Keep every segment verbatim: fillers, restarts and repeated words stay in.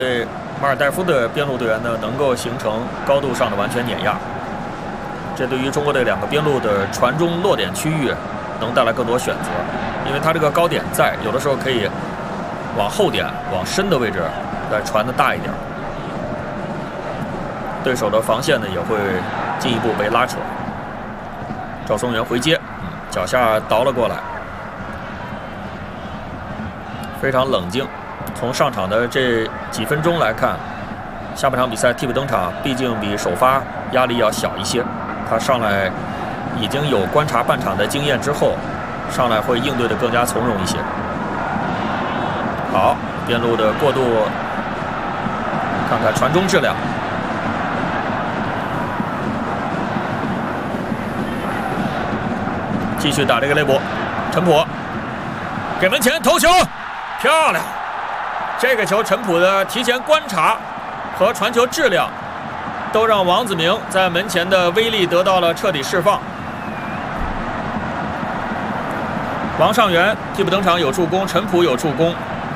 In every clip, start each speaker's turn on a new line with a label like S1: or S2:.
S1: 对马尔代夫的边路队员呢，能够形成高度上的完全碾压。这对于中国队两个边路的传中落点区域能带来更多选择，因为它这个高点在，有的时候可以往后点、往深的位置再传的大一点，对手的防线呢也会进一步被拉扯。赵松元回接，嗯，脚下倒了过来，非常冷静。 从上场的这几分钟来看，下半场比赛替补登场，毕竟比首发压力要小一些。他上来已经有观察半场的经验之后，上来会应对的更加从容一些。好，边路的过渡，看看传中质量。继续打这个肋部，陈普给门前头球，漂亮。 这个球，陈普的提前观察和传球质量，都让王子铭在门前的威力得到了彻底释放。王上源替补登场有助攻，陈普有助攻。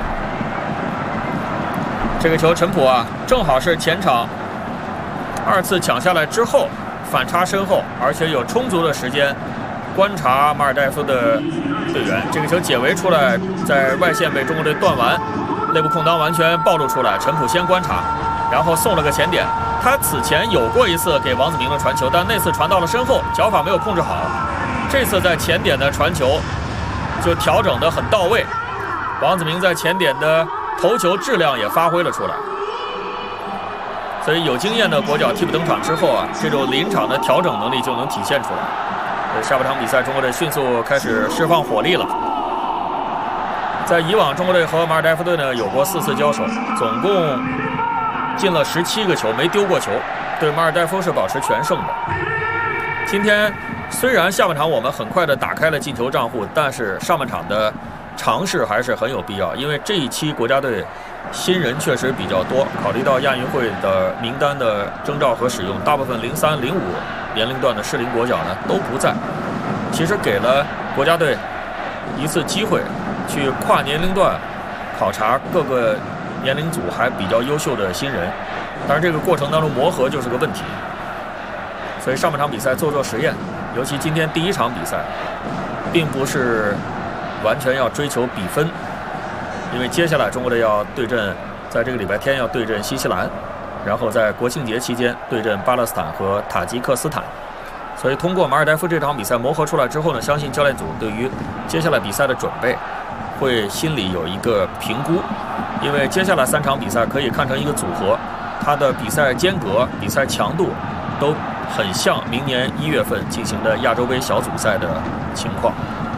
S1: 这个球，陈普啊，正好是前场二次抢下来之后反差身后，而且有充足的时间观察马尔代夫的队员。这个球解围出来，在外线被中国队断完。 内部空当完全暴露出来，陈普先观察，然后送了个前点。他此前有过一次给王子铭的传球，但那次传到了身后，脚法没有控制好。这次在前点的传球就调整得很到位，王子铭在前点的头球质量也发挥了出来。所以有经验的国脚替补登场之后啊，这种临场的调整能力就能体现出来。下半场比赛，中国队迅速开始释放火力了。 在以往，中国队和马尔代夫队呢有过四次交手，总共进了十七个球，没丢过球。对马尔代夫是保持全胜的。今天虽然下半场我们很快的打开了进球账户，但是上半场的尝试还是很有必要，因为这一期国家队新人确实比较多。考虑到亚运会的名单的征召和使用，大部分零三、零五年龄段的适龄国脚呢都不在，其实给了国家队一次机会。 去跨年龄段考察各个年龄组还比较优秀的新人，当然这个过程当中磨合就是个问题，所以上半场比赛做做实验，尤其今天第一场比赛，并不是完全要追求比分，因为接下来中国队要对阵，在这个礼拜天要对阵新西兰，然后在国庆节期间对阵巴勒斯坦和塔吉克斯坦。 所以通过马尔代夫这场比赛磨合出来之后呢，相信教练组对于接下来比赛的准备，会心里有一个评估，因为接下来三场比赛可以看成一个组合，它的比赛间隔、比赛强度都很像明年一月份进行的亚洲杯小组赛的情况。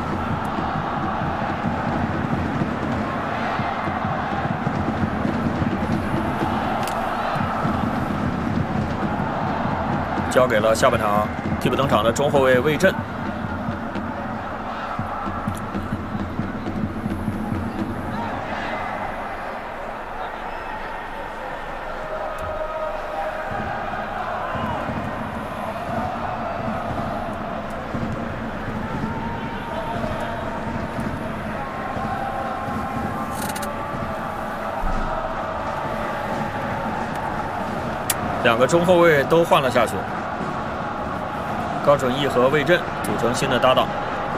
S1: 交给了下半场替补登场的中后卫魏震。两个中后卫都换了下去。 高准翼和魏震组成新的搭档。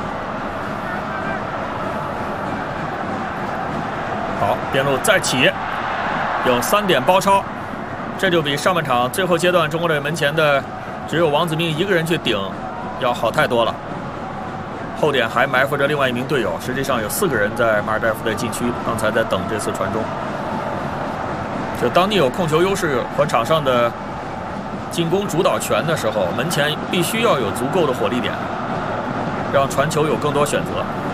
S1: 好，边路再起，有三点包抄，这就比上半场最后阶段中国队门前的只有王子铭一个人去顶要好太多了。后点还埋伏着另外一名队友，实际上有四个人在马尔代夫的禁区，刚才在等这次传中。就当你有控球优势和场上的 进攻主导权的时候，门前必须要有足够的火力点，让传球有更多选择。